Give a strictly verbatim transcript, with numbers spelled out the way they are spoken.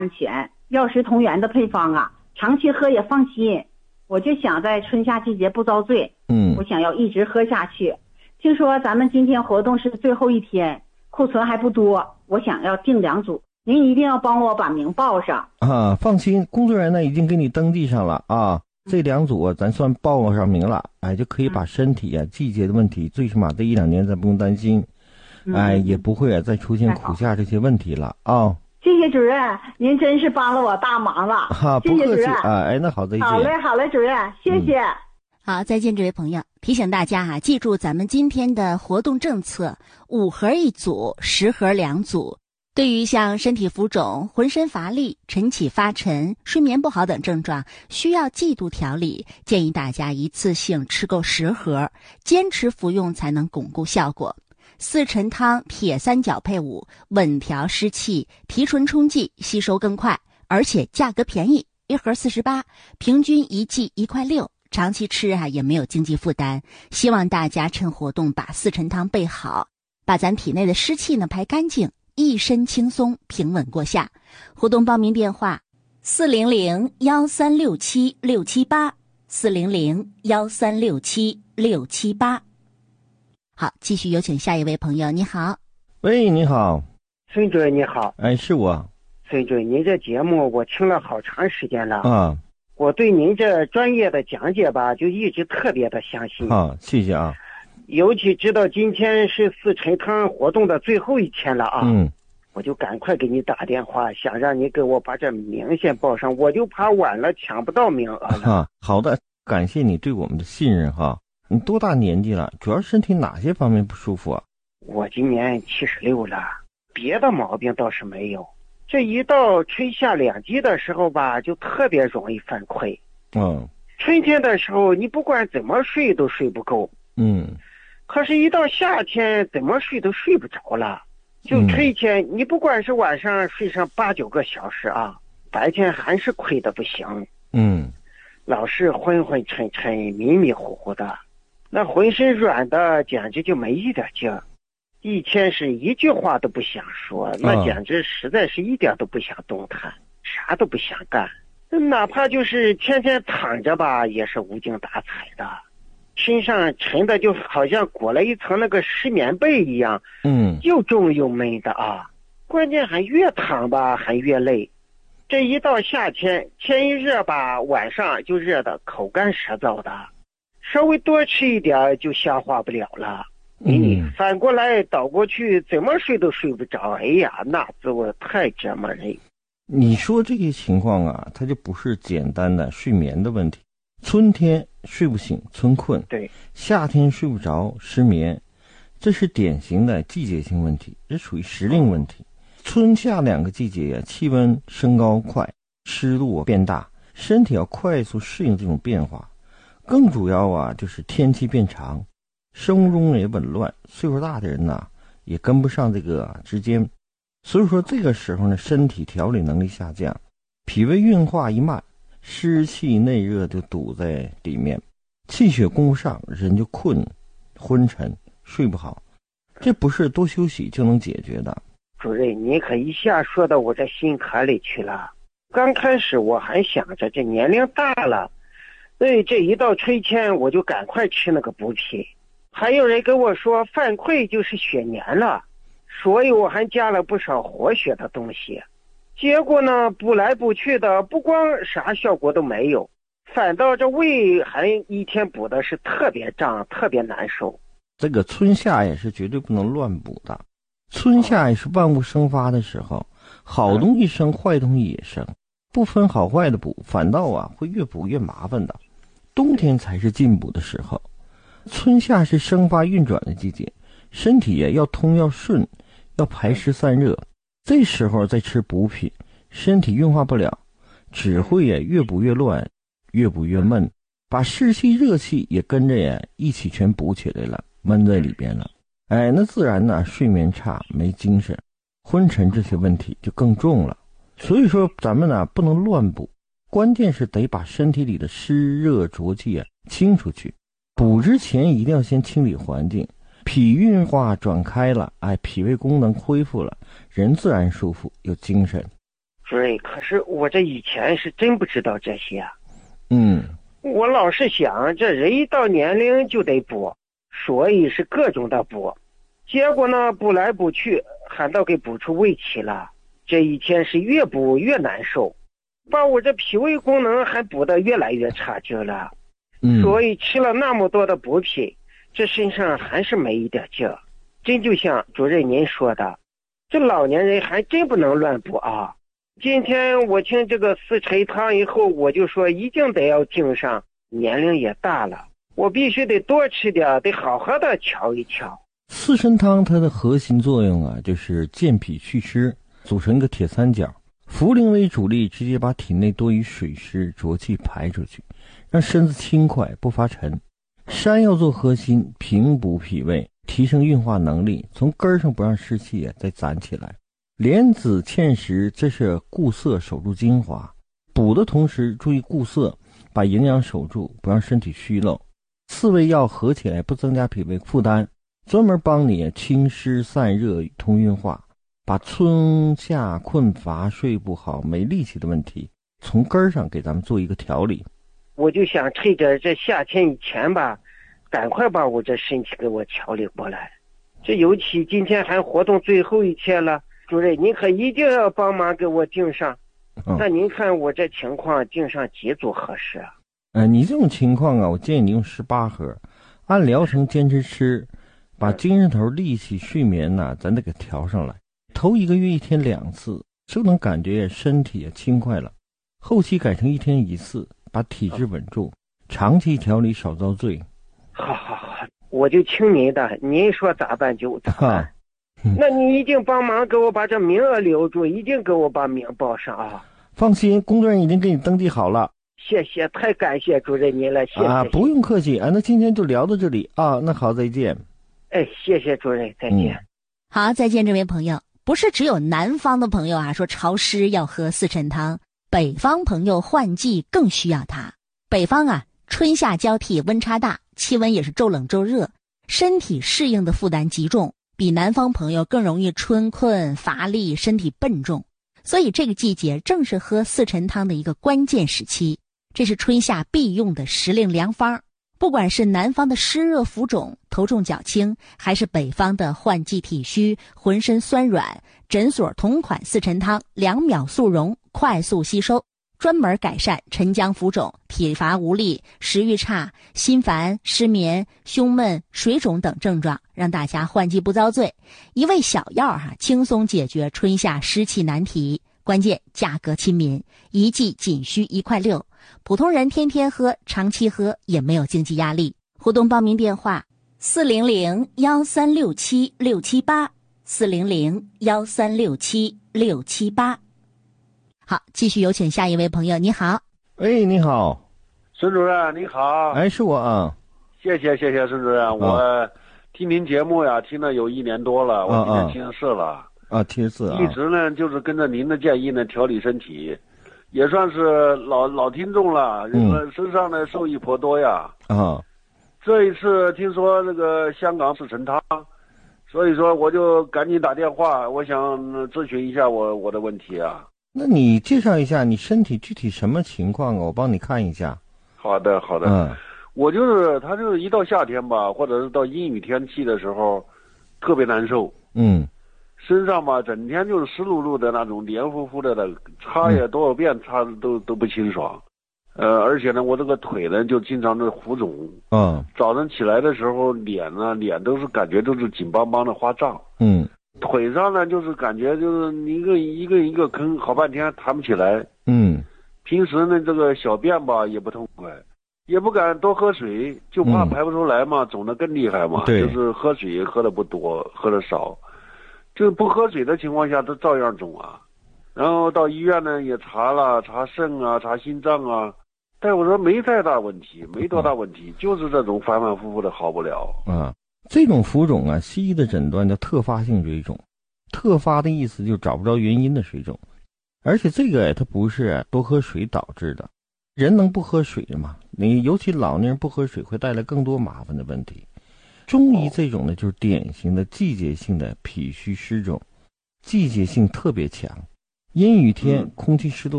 全药食同源的配方啊，长期喝也放心。我就想在春夏季节不遭罪， 嗯， 我想要一直喝下去。听说咱们今天活动是最后一天，库存还不多，我想要订两组，您一定要帮我把名报上啊。放心，工作人员呢已经给你登记上了啊，这两组啊咱算报上名了，哎，就可以把身体啊、嗯、季节的问题，最起码这一两年咱不用担心，哎，也不会啊再出现苦夏这些问题了啊。 谢谢主任，您真是帮了我大忙了。 哈、啊，不客气啊。哎，那好，再见。 好嘞，好嘞，主任，谢谢。嗯、 好，再见，这位朋友。提醒大家哈、啊，记住咱们今天的活动政策：五盒一组，十盒两组。对于像身体浮肿、浑身乏力、晨起发沉、睡眠不好等症状，需要季度调理，建议大家一次性吃够十盒，坚持服用才能巩固效果。四陈汤铁三角配伍，稳调湿气，提纯冲剂，吸收更快，而且价格便宜，一盒四十八，平均一剂一块六，长期吃啊也没有经济负担。希望大家趁活动把四陈汤备好，把咱体内的湿气呢排干净，一身轻松，平稳过夏。活动报名电话：四零零幺三六七六七八，四零零幺三六七六七八。好，继续有请下一位朋友。你好。 喂，你好。 孙主任你好。 哎，是我。 孙主任，您这节目我听了好长时间了啊， 我对您这专业的讲解吧，就一直特别的相信啊，谢谢啊。 尤其知道今天是四陈汤活动的最后一天了啊， 嗯， 我就赶快给你打电话，想让你给我把这名先报上，我就怕晚了抢不到名额了。 啊，好的，感谢你对我们的信任哈。你多大年纪了？主要身体哪些方面不舒服啊？ 我今年七十六了，别的毛病倒是没有。这一到春夏两季的时候吧，就特别容易犯困。 嗯， 春天的时候你不管怎么睡都睡不够。 嗯， 可是一到夏天怎么睡都睡不着了。就春天、嗯、你不管是晚上睡上八九个小时啊，白天还是困得不行。 嗯， 老是昏昏沉沉迷迷糊糊的，那浑身软的简直就没一点劲儿，一天是一句话都不想说，那简直实在是一点都不想动弹、啊、啥都不想干，哪怕就是天天躺着吧也是无精打采的，身上沉的就好像裹了一层那个湿棉被一样， 嗯， 又重又闷的啊，关键还越躺吧还越累。这一到夏天，天一热吧，晚上就热的口干舌燥的，稍微多吃一点就消化不了了。你、嗯、反过来倒过去，怎么睡都睡不着。哎呀，那滋味太折磨人。 你说这些情况啊，它就不是简单的睡眠的问题。春天睡不醒，春困； 对， 夏天睡不着，失眠，这是典型的季节性问题，这属于时令问题。春夏两个季节啊，气温升高快，湿度变大，身体要快速适应这种变化。更主要啊，就是天气变长，生物钟也紊乱，岁数大的人呢、啊，也跟不上这个时间。所以说这个时候呢，身体调理能力下降，脾胃运化一慢，湿气内热就堵在里面，气血供不上，人就困昏沉睡不好，这不是多休息就能解决的。 主任，你可一下说到我这心坎里去了。刚开始我还想着这年龄大了，所以这一到春天我就赶快吃那个补品。还有人跟我说犯困就是血年了，所以我还加了不少活血的东西。结果呢，补来补去的，不光啥效果都没有，反倒这胃还一天补的是特别胀，特别难受。 这个春夏也是绝对不能乱补的。春夏也是万物生发的时候，好东西生，坏东西也生，不分好坏的补，反倒啊会越补越麻烦的。冬天才是进补的时候，春夏是生发运转的季节，身体也要通要顺，要排湿散热。这时候再吃补品，身体运化不了，只会也越补越乱，越补越闷，把湿气热气也跟着也一起全补起来了，闷在里边了。哎，那自然呢，睡眠差，没精神，昏沉这些问题就更重了。所以说咱们呢不能乱补，关键是得把身体里的湿热浊气啊清出去。补之前一定要先清理环境，脾运化转开了，哎，脾胃功能恢复了，人自然舒服有精神。 主任，可是我这以前是真不知道这些啊。 嗯， 我老是想，这人一到年龄就得补，所以是各种的补。结果呢，补来补去，还倒给补出胃气了。这一天是越补越难受，把我这脾胃功能还补得越来越差劲了。 嗯， 所以吃了那么多的补品，这身上还是没一点劲儿。真就像主任您说的，这老年人还真不能乱补啊。今天我听这个四陈汤以后，我就说一定得要敬上，年龄也大了，我必须得多吃点，得好好的调一调。 四神汤它的核心作用啊，就是健脾祛湿，组成一个铁三角，茯苓为主力，直接把体内多余水湿浊气排出去，让身子轻快不发沉。山药做核心，平补脾胃，提升运化能力，从根儿上不让湿气啊再攒起来。莲子、芡实，这是固涩守住精华，补的同时注意固涩，把营养守住，不让身体虚漏。四味药合起来不增加脾胃负担，专门帮你清湿散热、通运化，把春夏困乏、睡不好、没力气的问题从根儿上给咱们做一个调理。 我就想趁着这夏天以前吧，赶快把我这身体给我调理过来。这尤其今天还活动最后一天了，主任您可一定要帮忙给我订上。 嗯、 那您看我这情况订上几组合适啊？ 呃，你这种情况啊，我建议你用十八盒，按疗程坚持吃，把精神头、力气、睡眠呐、啊，咱得给调上来。头一个月一天两次，就能感觉身体也轻快了。后期改成一天一次，把体质稳住，长期调理少遭罪。 好好好，我就听您的，您说咋办就咋办。嗯、那你一定帮忙给我把这名额留住，一定给我把名报上啊！ 放心，工作人员已经给你登记好了。 谢谢，太感谢主任您了，谢谢啊！ 不用客气啊，那今天就聊到这里啊，那好，再见。 哎，谢谢主任，再见。嗯、 好，再见，这位朋友。不是只有南方的朋友啊说潮湿要喝四陈汤，北方朋友换季更需要它。北方啊，春夏交替，温差大，气温也是骤冷骤热，身体适应的负担极重，比南方朋友更容易春困乏力，身体笨重。所以这个季节正是喝四陈汤的一个关键时期，这是春夏必用的时令良方。不管是南方的湿热浮肿、头重脚轻，还是北方的换季体虚、浑身酸软，诊所同款四陈汤两秒速溶，快速吸收，专门改善沉僵浮肿、体乏无力、食欲差、心烦、失眠、胸闷、水肿等症状，让大家换季不遭罪。一味小药哈、啊，轻松解决春夏湿气难题。关键价格亲民，一剂仅需一块六，普通人天天喝、长期喝也没有经济压力。互动报名电话：四零零幺三六七六七八，四零零幺三六七六七八。好，继续有请下一位朋友。你好， 哎，你好， 孙主任，你好。 哎，是我啊。 谢谢谢谢孙主任，我、啊、听您节目呀，听了有一年多了，我今年七十四了。 啊，七十四啊， 一直呢就是跟着您的建议呢调理身体，也算是老老听众了，嗯，身上呢受益颇多呀。 啊， 这一次听说那个香港四陈汤，所以说我就赶紧打电话，我想咨询一下我我的问题啊。 那你介绍一下你身体具体什么情况啊？我帮你看一下。 好的好的，嗯，我就是他就是一到夏天吧，或者是到阴雨天气的时候，特别难受。 嗯。 身上吧，整天就是湿漉漉的那种，黏糊糊的的，擦也多少遍擦都都不清爽。呃，而且呢，我这个腿呢就经常的浮肿。 嗯。 早上起来的时候，脸呢脸都是感觉都是紧邦邦的发胀。 嗯。 腿上呢就是感觉就是一个一个一个坑，好半天弹不起来。 嗯。 平时呢这个小便吧也不痛快，也不敢多喝水，就怕排不出来嘛，嗯、肿得更厉害嘛。 对。 就是喝水喝的不多，喝的少。就是不喝水的情况下都照样肿啊，然后到医院呢也查了，查肾啊，查心脏啊，但我说没太大问题，没多大问题，嗯、就是这种反反复复的好不了。 啊，这种浮肿啊，西医的诊断叫特发性水肿，特发的意思就找不着原因的水肿，而且这个它不是多喝水导致的，人能不喝水吗？你尤其老年人不喝水会带来更多麻烦的问题。中医这种呢，就是典型的季节性的脾虚湿肿，季节性特别强， 阴雨天嗯空气湿度